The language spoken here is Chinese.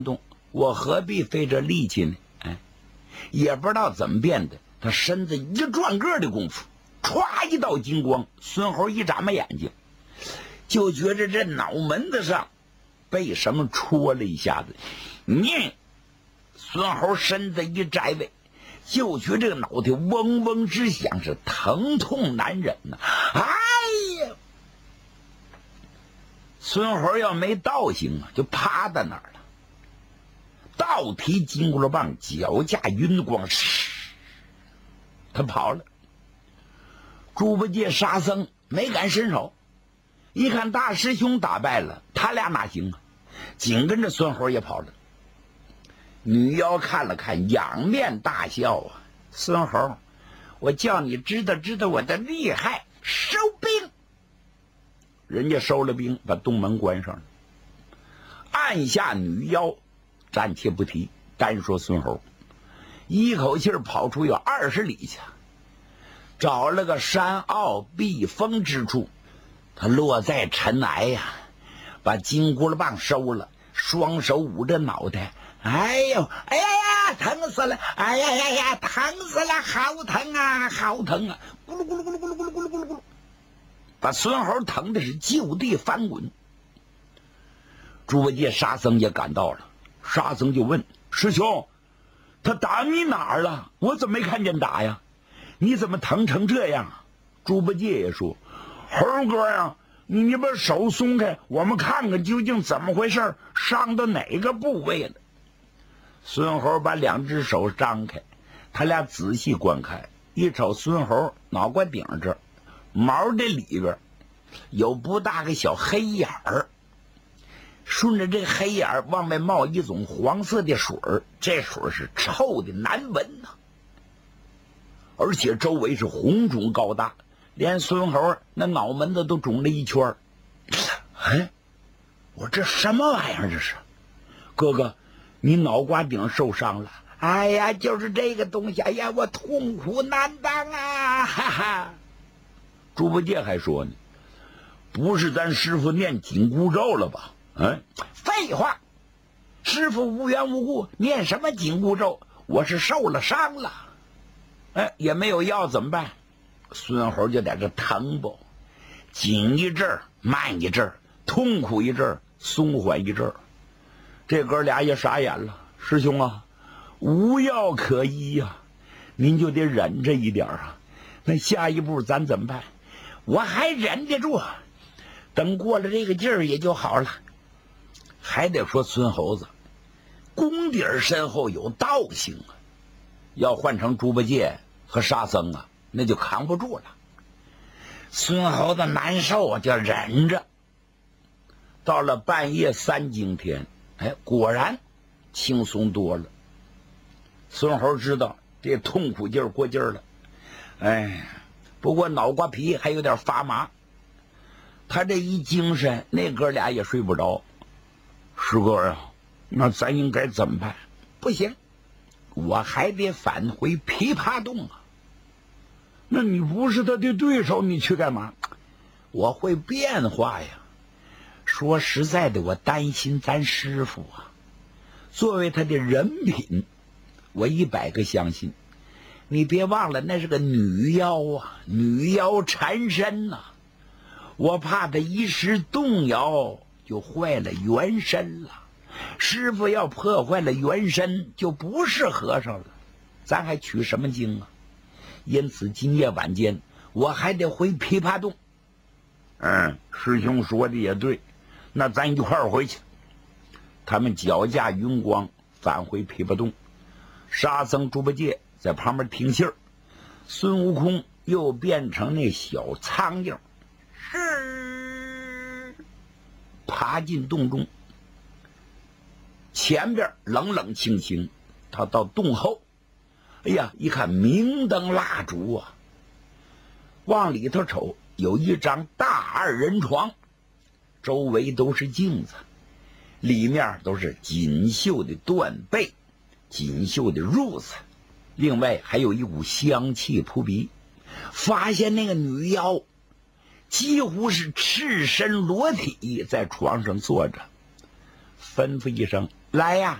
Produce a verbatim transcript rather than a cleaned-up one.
动，我何必费这力气呢？哎，也不知道怎么变的，他身子一转个的功夫，歘一道金光，孙猴一眨巴眼睛，就觉着这脑门子上被什么戳了一下子，你孙猴身子一摘位，就觉这个脑袋嗡嗡直响，是疼痛难忍呐、啊！哎呀，孙猴要没道行啊，就趴在那儿了。倒提金箍棒，脚架云光，他跑了。猪八戒、沙僧没敢伸手，一看大师兄打败了，他俩哪行啊？紧跟着孙猴也跑了。女妖看了看，仰面大笑啊！孙猴，我叫你知道知道我的厉害，收兵。人家收了兵，把洞门关上了，按下女妖，暂且不提。单说孙猴，一口气跑出有二十里去，找了个山坳避风之处，他落在尘埃呀、啊，把金箍棒收了，双手捂着脑袋。哎呦，哎呀呀，疼死了！哎呀呀呀，疼死了！好疼啊，好疼啊！咕噜咕噜咕噜咕噜咕噜咕噜咕噜咕噜，把孙猴疼的是就地翻滚。猪八戒、沙僧也赶到了，沙僧就问师兄：“他打你哪儿了？我怎么没看见打呀？你怎么疼成这样？”猪八戒也说：“猴哥呀，你你把手松开，我们看看究竟怎么回事，伤到哪个部位了。”孙猴把两只手张开，他俩仔细观看，一瞅孙猴脑瓜顶这毛这里边有不大个小黑眼儿，顺着这黑眼儿往外冒一种黄色的水儿，这水是臭的难闻呐、啊，而且周围是红肿高大，连孙猴那脑门子都肿了一圈。哎，我这什么玩意儿？这是哥哥，你脑瓜顶受伤了？哎呀，就是这个东西，哎呀，我痛苦难当啊！哈哈。猪八戒还说呢，不是咱师傅念紧箍咒了吧？嗯，废话，师傅无缘无故念什么紧箍咒？我是受了伤了，哎，也没有药怎么办？孙猴就在这疼不，紧一阵儿，慢一阵儿，痛苦一阵儿，松缓一阵儿。这哥俩也傻眼了，师兄啊，无药可医呀、啊，您就得忍着一点啊。那下一步咱怎么办？我还忍得住，等过了这个劲儿也就好了。还得说孙猴子功底儿深厚，有道行啊。要换成猪八戒和沙僧啊，那就扛不住了。孙猴子难受啊，就忍着。到了半夜三更天，哎，果然轻松多了。孙猴知道这痛苦劲儿过劲儿了，哎，不过脑瓜皮还有点发麻。他这一精神，那哥俩也睡不着。师哥呀，那咱应该怎么办？不行，我还得返回琵琶洞啊。那你不是他的对手，你去干嘛？我会变化呀。说实在的，我担心咱师傅啊，作为他的人品，我一百个相信。你别忘了，那是个女妖啊，女妖缠身呐、啊，我怕他一时动摇就坏了元身了。师傅要破坏了元身，就不是和尚了，咱还取什么经啊？因此今夜晚间我还得回琵琶洞。嗯，师兄说的也对，那咱一块儿回去。他们脚架云光返回琵琶洞，沙僧、猪八戒在旁边听信儿，孙悟空又变成那小苍蝇，是爬进洞中。前边冷冷清清，他到洞后，哎呀，一看明灯蜡烛啊，往里头瞅，有一张大二人床，周围都是镜子，里面都是锦绣的缎被，锦绣的褥子，另外还有一股香气扑鼻。发现那个女妖几乎是赤身裸体在床上坐着，吩咐一声来呀，